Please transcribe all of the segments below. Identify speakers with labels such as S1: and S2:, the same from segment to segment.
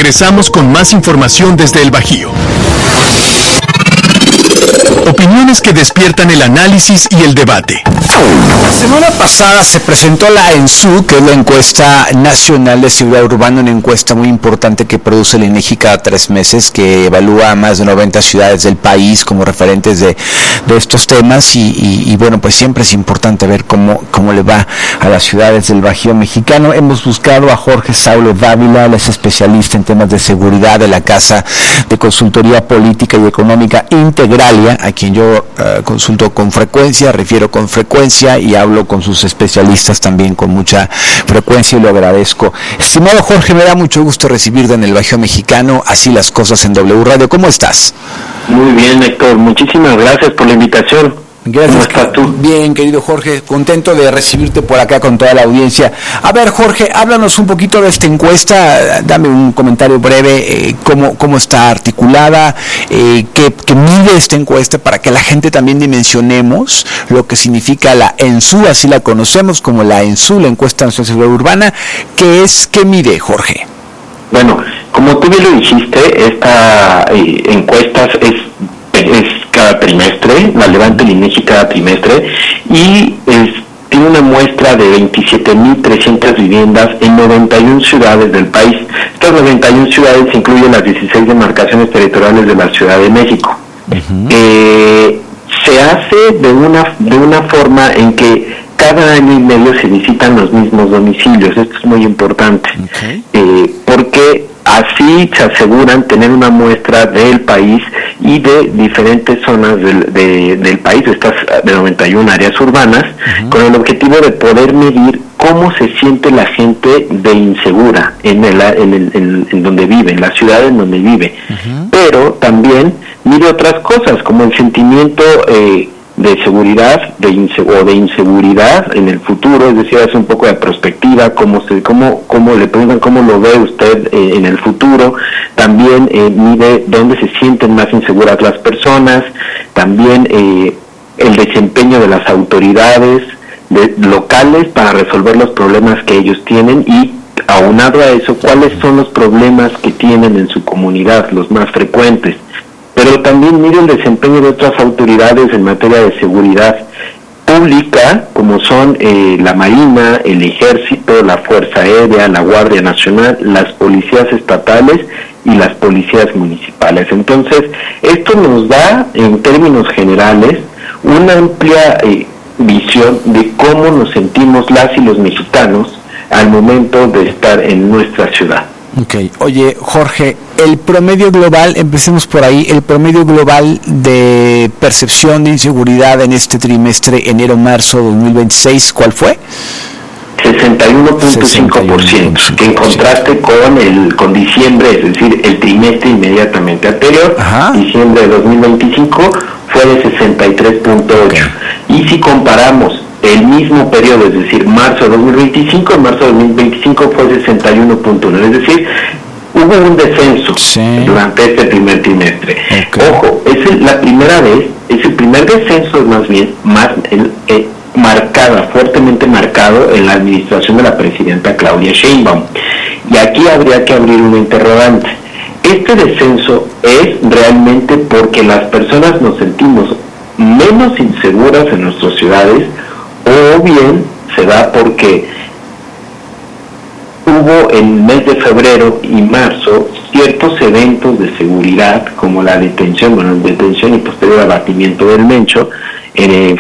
S1: Regresamos con más información desde el Bajío. Opiniones que despiertan el análisis y el debate.
S2: La semana pasada se presentó la ENSU, que es la encuesta nacional de seguridad urbana, una encuesta muy importante que produce el INEGI cada 3 meses, que evalúa a más de 90 ciudades del país como referentes de estos temas y bueno, pues siempre es importante ver cómo le va a las ciudades del Bajío mexicano. Hemos buscado a Jorge Saulo Dávila, él es especialista en temas de seguridad de la Casa de Consultoría Política y Económica Integralia, a quien yo consulto con frecuencia, refiero con frecuencia y hablo con sus especialistas también con mucha frecuencia y lo agradezco. Estimado Jorge, me da mucho gusto recibirte en el Bajío mexicano, así las cosas en W Radio. ¿Cómo estás?
S3: Muy bien, Héctor, muchísimas gracias por la invitación.
S2: Gracias.
S3: ¿Cómo estás tú?
S2: Bien, querido Jorge, contento de recibirte por acá con toda la audiencia. A ver, Jorge, háblanos un poquito de esta encuesta, dame un comentario breve, cómo está articulada, qué mide esta encuesta para que la gente también dimensionemos lo que significa la ENSU, así la conocemos como la ENSU, la Encuesta Nacional de Seguridad Urbana. ¿Qué mide, Jorge?
S3: Bueno, como tú bien lo dijiste, esta encuesta es cada trimestre, la levanta el INEGI cada trimestre y tiene una muestra de 27.300 viviendas en 91 ciudades del país. Estas 91 ciudades incluyen las 16 demarcaciones territoriales de la Ciudad de México. Se hace de una forma en que cada año y medio se visitan los mismos domicilios. Esto es muy importante, porque así se aseguran tener una muestra del país y de diferentes zonas del país, estas de 91 áreas urbanas, con el objetivo de poder medir cómo se siente la gente de insegura en donde vive, en la ciudad en donde vive. Pero también mide otras cosas, como el sentimiento de seguridad o de inseguridad en el futuro, es decir, hace un poco de perspectiva, cómo le preguntan cómo lo ve usted en el futuro. También mide dónde se sienten más inseguras las personas, también el desempeño de las autoridades locales para resolver los problemas que ellos tienen y, aunado a eso, cuáles son los problemas que tienen en su comunidad, los más frecuentes. Pero también mide el desempeño de otras autoridades en materia de seguridad pública, como son la Marina, el Ejército, la Fuerza Aérea, la Guardia Nacional, las policías estatales y las policías municipales. Entonces, esto nos da, en términos generales, una amplia visión de cómo nos sentimos las y los mexicanos al momento de estar en nuestra ciudad.
S2: Okay. Oye, Jorge, el promedio global, empecemos por ahí, el promedio global de percepción de inseguridad en este trimestre enero-marzo 2026, ¿cuál fue?
S3: 61.5%, que en contraste con diciembre, es decir, el trimestre inmediatamente anterior, diciembre de 2025, fue de 63.8%. Y si comparamos el mismo periodo, es decir, marzo de 2025, en marzo de 2025 fue 61.1, es decir, hubo un descenso durante este primer trimestre. Ojo, es la primera vez, es el primer descenso fuertemente marcado en la administración de la presidenta Claudia Sheinbaum. Y aquí habría que abrir una interrogante. Este descenso es realmente porque las personas nos sentimos menos inseguras en nuestras ciudades, o bien se da porque hubo en el mes de febrero y marzo ciertos eventos de seguridad, como la detención y posterior abatimiento del Mencho el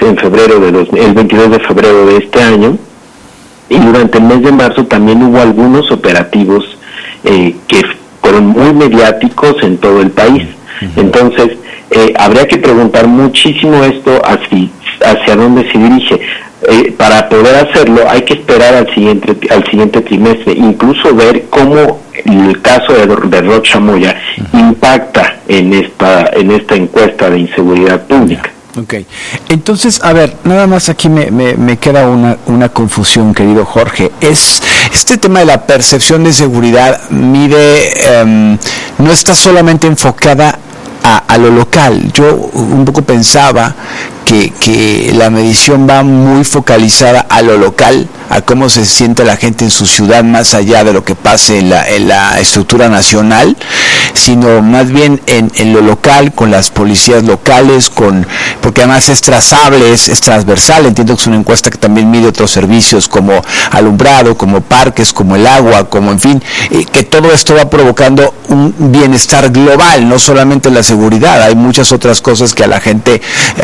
S3: 22 de febrero de este año, y durante el mes de marzo también hubo algunos operativos que fueron muy mediáticos en todo el país. Entonces, habría que preguntar muchísimo esto hacia dónde se dirige. Para poder hacerlo hay que esperar al siguiente trimestre, incluso ver cómo el caso de Rocha Moya impacta en esta encuesta de inseguridad pública.
S2: Okay. Entonces, a ver, nada más aquí me queda una confusión, querido Jorge. Es este tema de la percepción de seguridad no está solamente enfocada a lo local. Yo un poco pensaba que la medición va muy focalizada a lo local, a cómo se siente la gente en su ciudad, más allá de lo que pase en la estructura nacional, sino más bien en lo local, con las policías locales, porque además es trazable, es transversal. Entiendo que es una encuesta que también mide otros servicios como alumbrado, como parques, como el agua, como en fin, que todo esto va provocando un bienestar global, no solamente la seguridad. Hay muchas otras cosas que a la gente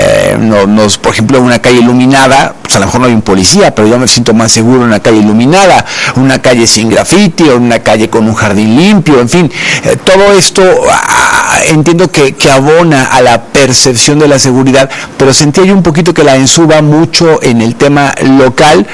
S2: por ejemplo, una calle iluminada, pues a lo mejor no hay un policía, pero yo me siento más seguro en una calle iluminada, una calle sin grafiti, o una calle con un jardín limpio, en fin, todo esto entiendo que abona a la percepción de la seguridad, pero sentía yo un poquito que la ENSU va mucho en el tema local,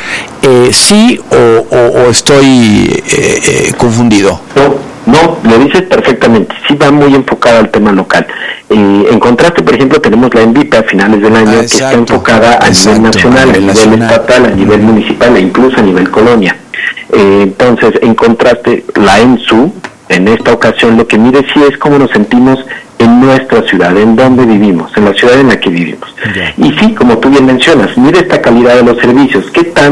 S2: ¿sí o estoy confundido?
S3: No, lo dices perfectamente, sí va muy enfocada al tema local. En contraste, por ejemplo, tenemos la ENVIPE a finales del año, que está enfocada a nivel nacional, a nivel estatal, a nivel municipal e incluso a nivel colonia. Entonces, en contraste, la ENSU, en esta ocasión, lo que mide sí es cómo nos sentimos en nuestra ciudad, en donde vivimos, en la ciudad en la que vivimos. Y sí, como tú bien mencionas, mide esta calidad de los servicios,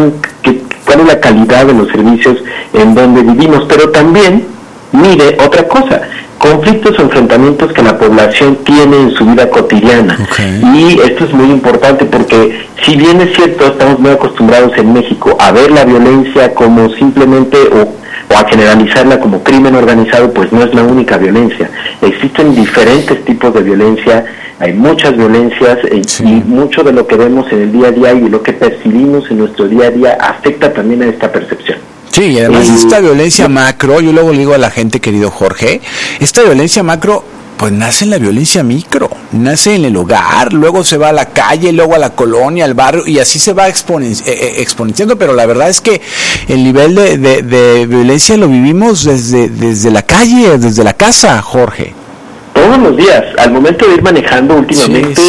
S3: cuál es la calidad de los servicios en donde vivimos, pero también mire otra cosa, conflictos o enfrentamientos que la población tiene en su vida cotidiana. Y esto es muy importante porque, si bien es cierto, estamos muy acostumbrados en México a ver la violencia como simplemente o a generalizarla como crimen organizado, pues no es la única violencia. Existen diferentes tipos de violencia, hay muchas violencias, y mucho de lo que vemos en el día a día y lo que percibimos en nuestro día a día afecta también a esta percepción.
S2: Sí, y además esta violencia macro, yo luego le digo a la gente, querido Jorge, esta violencia macro, pues nace en la violencia micro, nace en el hogar, luego se va a la calle, luego a la colonia, al barrio, y así se va exponenciando, pero la verdad es que el nivel de violencia lo vivimos desde la calle, desde la casa, Jorge.
S3: Todos los días, al momento de ir manejando últimamente,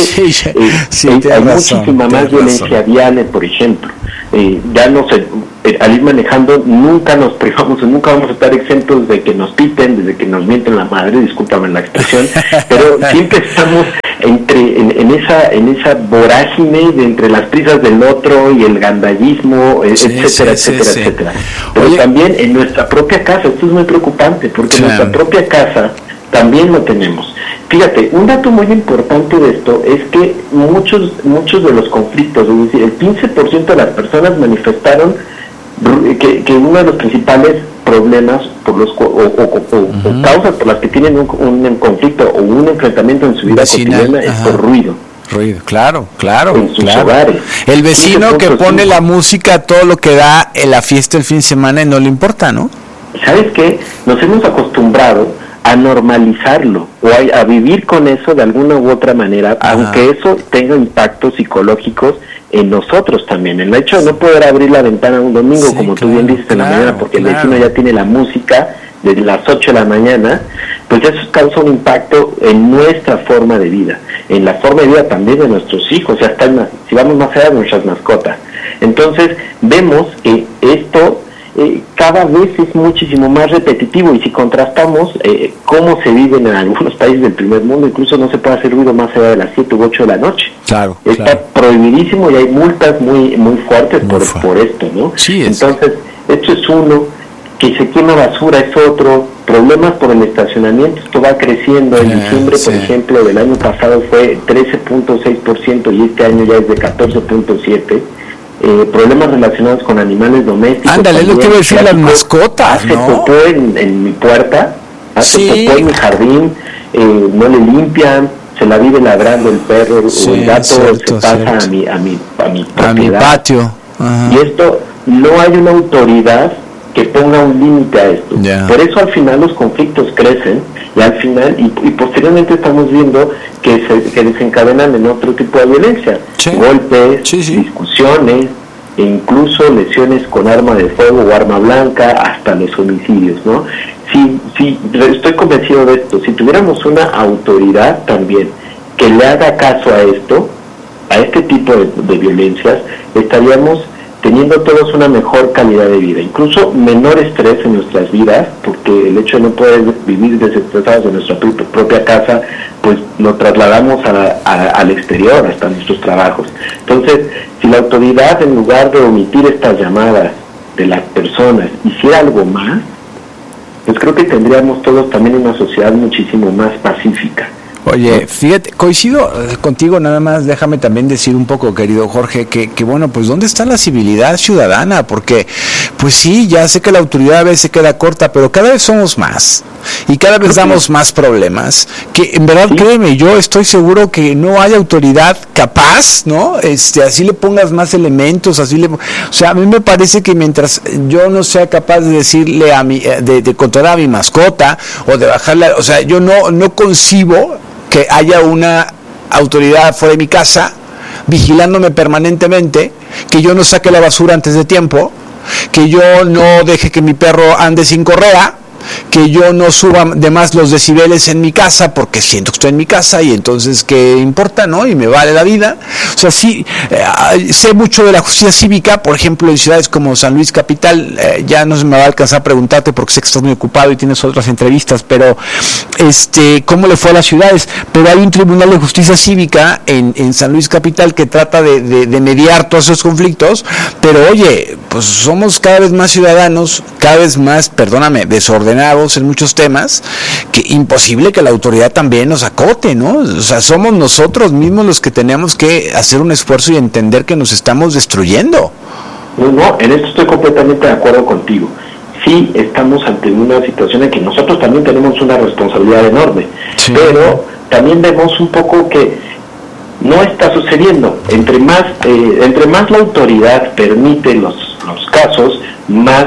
S3: hay muchísima más violencia vial, por ejemplo. Ya no sé, al ir manejando nunca nos privamos, nunca vamos a estar exentos de que nos piten, de que nos mienten la madre, discúlpame la expresión, pero siempre estamos en esa vorágine de entre las prisas del otro y el gandallismo, etcétera. Pero también en nuestra propia casa, esto es muy preocupante, porque en nuestra propia casa también lo tenemos. Fíjate, un dato muy importante de esto es que muchos de los conflictos, es decir, el 15% de las personas manifestaron que uno de los principales problemas o causas por las que tienen un conflicto o un enfrentamiento en su vida cotidiana es por ruido.
S2: Ruido, claro.
S3: En sus hogares.
S2: El vecino que pone la música, todo lo que da en la fiesta el fin de semana y no le importa, ¿no?
S3: ¿Sabes qué? Nos hemos acostumbrado a normalizarlo o a vivir con eso de alguna u otra manera, aunque eso tenga impactos psicológicos en nosotros también. El hecho de no poder abrir la ventana un domingo, como tú bien dices, en la mañana, porque el vecino ya tiene la música desde las 8 de la mañana, pues eso causa un impacto en nuestra forma de vida, en la forma de vida también de nuestros hijos, ya está si vamos más allá de nuestras mascotas. Entonces vemos que esto cada vez es muchísimo más repetitivo, y si contrastamos cómo se vive en algunos países del primer mundo, incluso no se puede hacer ruido más allá de las 7 u 8 de la noche. Está prohibidísimo y hay multas muy fuertes por esto, ¿no? Entonces, esto es uno, que se quema basura es otro, problemas por el estacionamiento, esto va creciendo. En diciembre, por ejemplo, del año pasado fue 13.6% y este año ya es de 14.7%. Problemas relacionados con animales domésticos.
S2: Ándale, es lo que iba a decir a las mascotas,
S3: hace popó en mi puerta, hace popó en mi jardín, no le limpian, se la vive ladrando el perro o el gato, se pasa a mi
S2: patio.
S3: Y esto, no hay una autoridad que ponga un límite a esto. Por eso al final los conflictos crecen, y al final y posteriormente estamos viendo que desencadenan en otro tipo de violencia, golpes, discusiones, e incluso lesiones con arma de fuego o arma blanca, hasta los homicidios, ¿no? Sí, estoy convencido de esto. Si tuviéramos una autoridad también que le haga caso a esto, a este tipo de violencias, estaríamos teniendo todos una mejor calidad de vida, incluso menor estrés en nuestras vidas, porque el hecho de no poder vivir desestresados en nuestra propia casa, pues lo trasladamos al exterior, hasta nuestros trabajos. Entonces, si la autoridad, en lugar de omitir estas llamadas de las personas, hiciera algo más, pues creo que tendríamos todos también una sociedad muchísimo más pacífica.
S2: Oye, fíjate, coincido contigo, nada más déjame también decir un poco, querido Jorge, que bueno, pues ¿dónde está la civilidad ciudadana? Porque, pues sí, ya sé que la autoridad a veces se queda corta, pero cada vez somos más y cada vez damos más problemas, que en verdad, créeme, yo estoy seguro que no hay autoridad capaz, ¿no? Así le pongas más elementos, o sea, a mí me parece que mientras yo no sea capaz de decirle a mi, de controlar a mi mascota, o de bajarla, o sea, yo no concibo que haya una autoridad fuera de mi casa vigilándome permanentemente, que yo no saque la basura antes de tiempo, que yo no deje que mi perro ande sin correa, que yo no suba de más los decibeles en mi casa porque siento que estoy en mi casa y entonces qué importa, ¿no? Y me vale la vida. O sea, sí, sé mucho de la justicia cívica, por ejemplo, en ciudades como San Luis Capital, ya no se me va a alcanzar a preguntarte porque sé que estás muy ocupado y tienes otras entrevistas, pero ¿cómo le fue a las ciudades? Pero hay un tribunal de justicia cívica en San Luis Capital que trata de mediar todos esos conflictos, pero oye, pues somos cada vez más ciudadanos, cada vez más, perdóname, desordenados en muchos temas, que imposible que la autoridad también nos acote, ¿no? O sea, somos nosotros mismos los que tenemos que hacer un esfuerzo y entender que nos estamos destruyendo.
S3: No, en esto estoy completamente de acuerdo contigo. Sí, estamos ante una situación en que nosotros también tenemos una responsabilidad enorme, sí, pero también vemos un poco que no está sucediendo. Entre más la autoridad permite los casos, más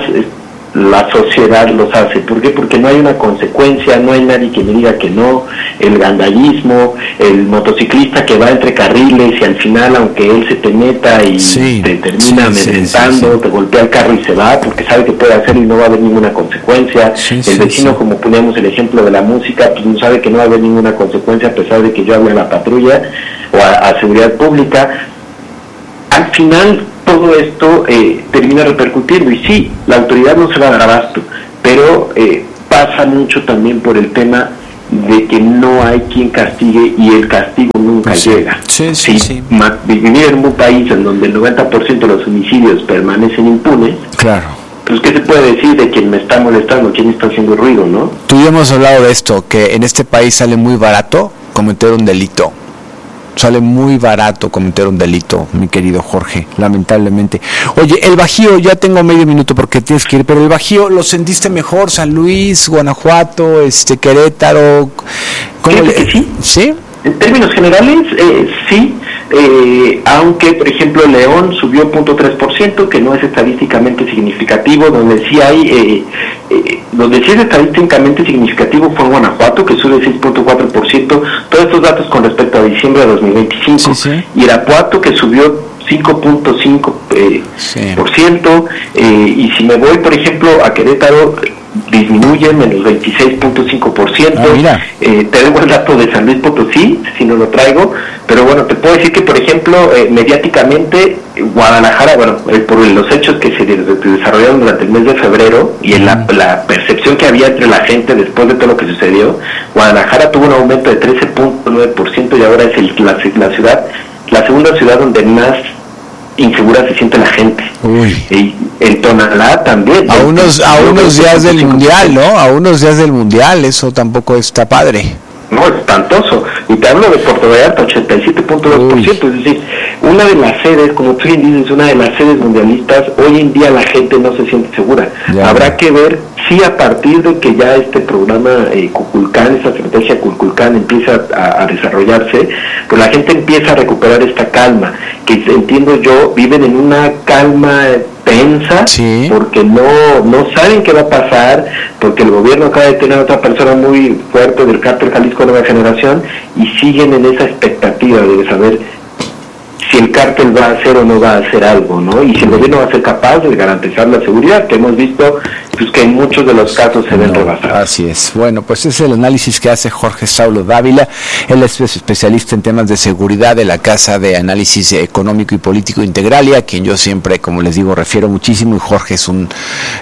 S3: la sociedad los hace. ¿Por qué? Porque no hay una consecuencia, no hay nadie que me diga que no. El gandallismo, el motociclista que va entre carriles y al final, aunque él se te meta y te termina amedrentando, te golpea el carro y se va porque sabe que puede hacerlo y no va a haber ninguna consecuencia. El vecino, como poníamos el ejemplo de la música, pues no sabe que no va a haber ninguna consecuencia a pesar de que yo hable a la patrulla o a seguridad pública. Al final todo esto termina repercutiendo, y sí, la autoridad no se va a dar abasto, pero pasa mucho también por el tema de que no hay quien castigue y el castigo nunca llega. Vivir en un país en donde el 90% de los homicidios permanecen impunes, claro, pues ¿qué se puede decir de quien me está molestando, quién está haciendo ruido, no?
S2: Tú y yo hemos hablado de esto, que en este país sale muy barato cometer un delito. Sale muy barato cometer un delito, mi querido Jorge, lamentablemente. Oye, el Bajío, ya tengo medio minuto porque tienes que ir, pero el Bajío, ¿lo sentiste mejor? San Luis, Guanajuato, Querétaro, ¿cómo
S3: sí? ¿Sí? En términos generales, sí, aunque, por ejemplo, León subió 0.3%, que no es estadísticamente significativo. Donde sí es estadísticamente significativo fue en Guanajuato, que sube 6.4%. Todos estos datos con respecto a diciembre de 2025. Irapuato, que subió 5.5%, y si me voy, por ejemplo, a Querétaro, disminuye menos 26.5%. Tengo el dato de San Luis Potosí, si no lo traigo, pero bueno, te puedo decir que, por ejemplo, mediáticamente Guadalajara, por los hechos que se desarrollaron durante el mes de febrero y en la percepción que había entre la gente después de todo lo que sucedió, Guadalajara tuvo un aumento de 13.9% y ahora es la segunda ciudad donde más insegura se siente la gente. Y en Tonalá también.
S2: A unos días del Mundial, ¿no? A unos días del Mundial, eso tampoco está padre.
S3: No, espantoso. Y te hablo de Puerto Vallarta, 87.2%. Es decir, una de las sedes, como tú bien dices, una de las sedes mundialistas, hoy en día la gente no se siente segura. Habrá que ver si a partir de que ya este programa Kukulkan, esta estrategia Kukulkan empieza a desarrollarse, pues la gente empieza a recuperar esta calma, que entiendo yo, viven en una calma tensa, porque no saben qué va a pasar, porque el gobierno acaba de tener a otra persona muy fuerte del cártel Jalisco Nueva Generación, y siguen en esa expectativa de saber si el cártel va a hacer o no va a hacer algo, ¿no? Y si el gobierno va a ser capaz de garantizar la seguridad, que hemos visto pues que en muchos de los casos se ven rebasados.
S2: Así es. Bueno, pues es el análisis que hace Jorge Saulo Dávila. Él es especialista en temas de seguridad de la Casa de Análisis Económico y Político Integralia, a quien yo siempre, como les digo, refiero muchísimo, y Jorge es un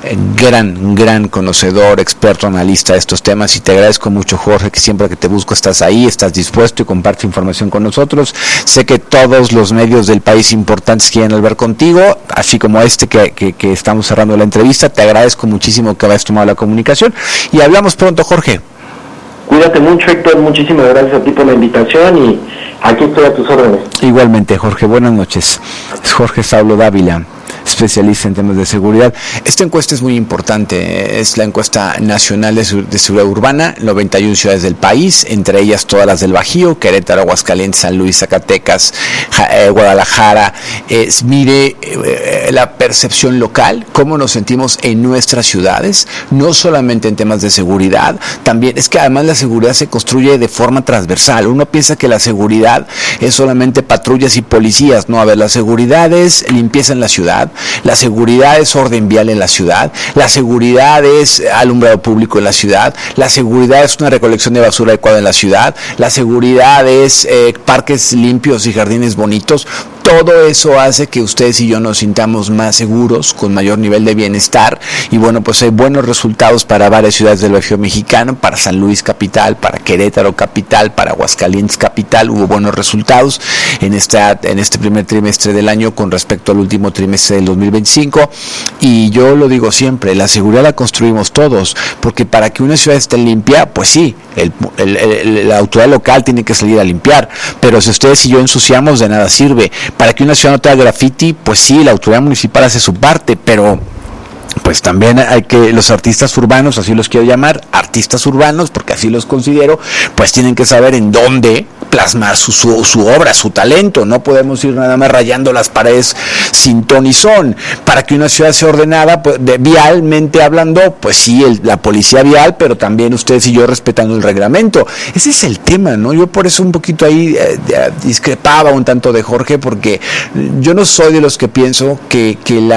S2: gran conocedor, experto, analista de estos temas, y te agradezco mucho, Jorge, que siempre que te busco estás ahí, estás dispuesto y compartes información con nosotros. Sé que todos los medios del país importantes quieren hablar contigo, así como que estamos cerrando la entrevista. Te agradezco muchísimo que hayas tomado la comunicación y hablamos pronto, Jorge.
S3: Cuídate mucho, Héctor, muchísimas gracias a ti por la invitación y aquí estoy a tus órdenes.
S2: Igualmente, Jorge, buenas noches. Es Jorge Saulo Dávila, especialista en temas de seguridad. Esta encuesta es muy importante, es la encuesta nacional de seguridad urbana, 91 ciudades del país, entre ellas todas las del Bajío, Querétaro, Aguascalientes, San Luis, Zacatecas, Guadalajara. Mire la percepción local, cómo nos sentimos en nuestras ciudades, no solamente en temas de seguridad, también es que además la seguridad se construye de forma transversal. Uno piensa que la seguridad es solamente patrullas y policías. No, a ver, la seguridad es limpieza en la ciudad, la seguridad es orden vial en la ciudad, la seguridad es alumbrado público en la ciudad, la seguridad es una recolección de basura adecuada en la ciudad, la seguridad es parques limpios y jardines bonitos. Todo eso hace que ustedes y yo nos sintamos más seguros, con mayor nivel de bienestar, y bueno, pues hay buenos resultados para varias ciudades del Bajío mexicano, para San Luis capital, para Querétaro capital, para Aguascalientes capital. Hubo buenos resultados en este primer trimestre del año con respecto al último trimestre del 2025, y yo lo digo siempre, la seguridad la construimos todos, porque para que una ciudad esté limpia, pues sí, la autoridad local tiene que salir a limpiar, pero si ustedes y yo ensuciamos, de nada sirve. Para que una ciudad no tenga graffiti, pues sí, la autoridad municipal hace su parte, pero pues también hay que, los artistas urbanos, así los quiero llamar, artistas urbanos, porque así los considero, pues tienen que saber en dónde plasmar su obra, su talento. No podemos ir nada más rayando las paredes sin ton y son. Para que una ciudad sea ordenada, pues, vialmente hablando, pues sí, la policía vial, pero también ustedes y yo respetando el reglamento. Ese es el tema, ¿no? Yo por eso un poquito ahí discrepaba un tanto de Jorge, porque yo no soy de los que pienso que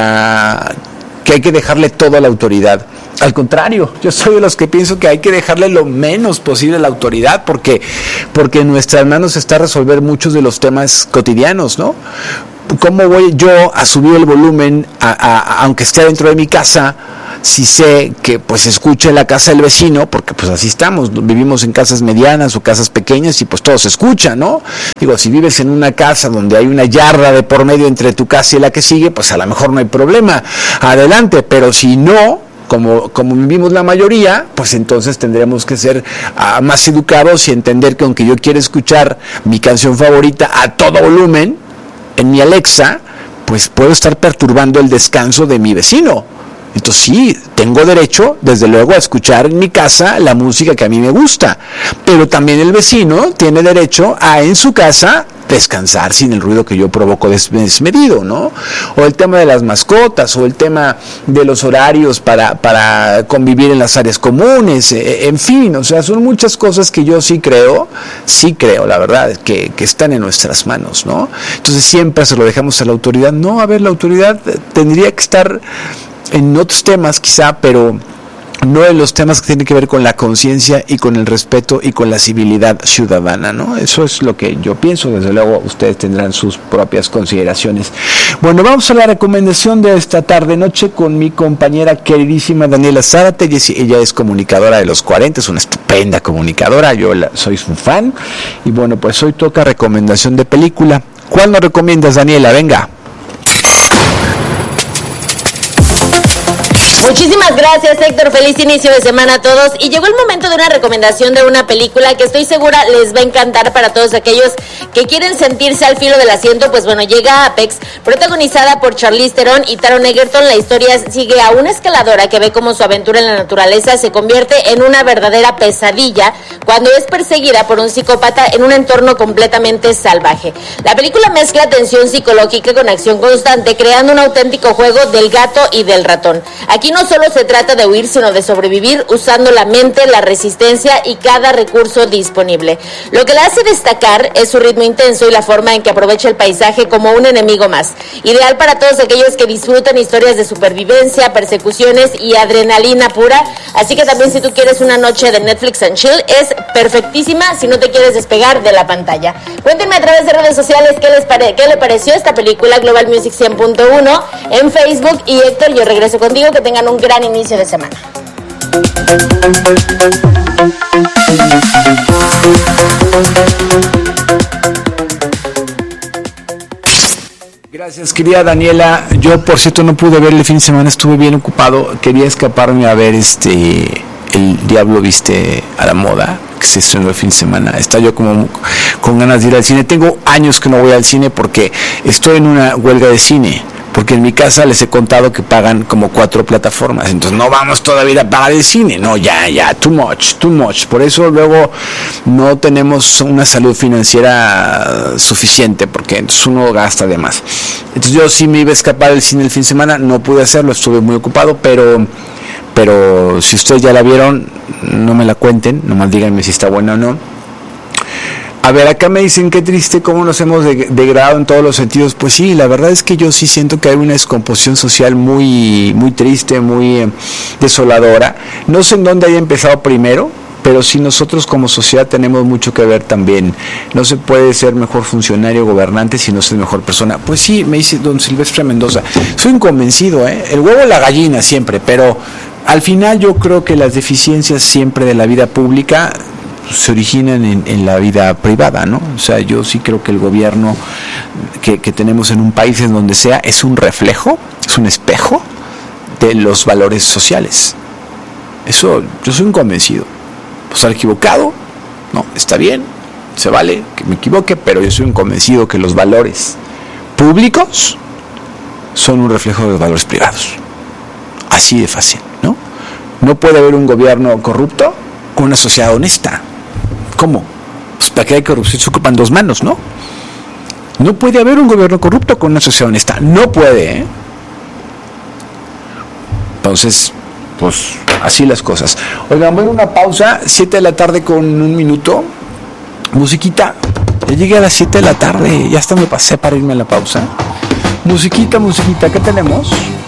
S2: hay que dejarle todo a la autoridad. Al contrario, yo soy de los que pienso que hay que dejarle lo menos posible a la autoridad, porque en nuestras manos está resolver muchos de los temas cotidianos, ¿no? ¿Cómo voy yo a subir el volumen, aunque esté dentro de mi casa, si sé que pues escuche la casa del vecino? Porque pues así estamos, vivimos en casas medianas o casas pequeñas y pues todo se escucha, ¿no? Digo, si vives en una casa donde hay una yarda de por medio entre tu casa y la que sigue, pues a lo mejor no hay problema, adelante, pero si no, como vivimos la mayoría, pues entonces tendremos que ser más educados y entender que aunque yo quiera escuchar mi canción favorita a todo volumen en mi Alexa, pues puedo estar perturbando el descanso de mi vecino. Entonces sí, tengo derecho, desde luego, a escuchar en mi casa la música que a mí me gusta, pero también el vecino tiene derecho a, en su casa, descansar sin el ruido que yo provoco desmedido, ¿no? O el tema de las mascotas, o el tema de los horarios para convivir en las áreas comunes, en fin, o sea, son muchas cosas que yo sí creo, la verdad, que están en nuestras manos, ¿no? Entonces siempre se lo dejamos a la autoridad. No, a ver, la autoridad tendría que estar en otros temas quizá, pero no en los temas que tienen que ver con la conciencia y con el respeto y con la civilidad ciudadana, ¿no? Eso es lo que yo pienso. Desde luego ustedes tendrán sus propias consideraciones. Bueno, vamos a la recomendación de esta tarde-noche con mi compañera queridísima Daniela Zárate. Ella es comunicadora de los 40, es una estupenda comunicadora, yo soy su fan. Y bueno, pues hoy toca recomendación de película. ¿Cuál nos recomiendas, Daniela? Venga.
S4: Muchísimas gracias, Héctor. Feliz inicio de semana a todos. Y llegó el momento de una recomendación de una película que estoy segura les va a encantar para todos aquellos que quieren sentirse al filo del asiento. Pues bueno, llega Apex, protagonizada por Charlize Theron y Taron Egerton. La historia sigue a una escaladora que ve cómo su aventura en la naturaleza se convierte en una verdadera pesadilla cuando es perseguida por un psicópata en un entorno completamente salvaje. La película mezcla tensión psicológica con acción constante, creando un auténtico juego del gato y del ratón. Aquí no solo se trata de huir, sino de sobrevivir usando la mente, la resistencia y cada recurso disponible. Lo que la hace destacar es su ritmo intenso y la forma en que aprovecha el paisaje como un enemigo más. Ideal para todos aquellos que disfrutan historias de supervivencia, persecuciones y adrenalina pura. Así que también si tú quieres una noche de Netflix and chill, es perfectísima si no te quieres despegar de la pantalla. Cuéntenme a través de redes sociales qué le pareció esta película, Global Music 100.1 en Facebook. Y Héctor, yo regreso contigo, que tengan un gran inicio de semana.
S2: Gracias, querida Daniela. Yo, por cierto, no pude ver el fin de semana, estuve bien ocupado. Quería escaparme a ver El Diablo Viste a la Moda, que se estrenó el fin de semana. Está yo como con ganas de ir al cine. Tengo años que no voy al cine porque estoy en una huelga de cine. Porque en mi casa les he contado que pagan como 4 plataformas, entonces no vamos todavía a pagar el cine, no, ya, too much, por eso luego no tenemos una salud financiera suficiente, porque entonces uno gasta de más. Entonces yo sí me iba a escapar del cine el fin de semana, no pude hacerlo, estuve muy ocupado, pero si ustedes ya la vieron, no me la cuenten, nomás díganme si está buena o no. A ver, acá me dicen qué triste cómo nos hemos degradado en todos los sentidos. Pues sí, la verdad es que yo sí siento que hay una descomposición social muy triste, muy desoladora. No sé en dónde haya empezado primero, pero sí nosotros como sociedad tenemos mucho que ver también. No se puede ser mejor funcionario, gobernante, si no es mejor persona. Pues sí, me dice don Silvestre Mendoza. Soy inconvencido, el huevo o la gallina siempre, pero al final yo creo que las deficiencias siempre de la vida pública se originan en la vida privada, ¿no? O sea, yo sí creo que el gobierno que tenemos en un país, en donde sea, es un reflejo, es un espejo de los valores sociales. Eso, yo soy un convencido. ¿Estar equivocado? No, está bien, se vale que me equivoque, pero yo soy un convencido que los valores públicos son un reflejo de los valores privados. Así de fácil, ¿no? No puede haber un gobierno corrupto con una sociedad honesta. ¿Cómo? Pues para que haya corrupción se ocupan 2 manos, ¿no? No puede haber un gobierno corrupto con una sociedad honesta. No puede, Entonces, pues así las cosas. Oigan, voy a una pausa, 7 de la tarde con 1 minuto. Musiquita. Ya llegué a las 7 de la tarde. Ya hasta me pasé para irme a la pausa. Musiquita, ¿qué tenemos?